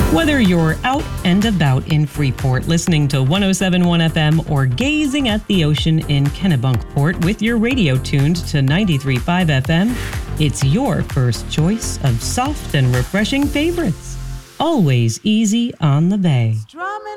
Whether you're out and about in Freeport listening to 107.1 FM or gazing at the ocean in Kennebunkport with your radio tuned to 93.5 FM, it's your first choice of soft and refreshing favorites. Always easy on the bay. Strumming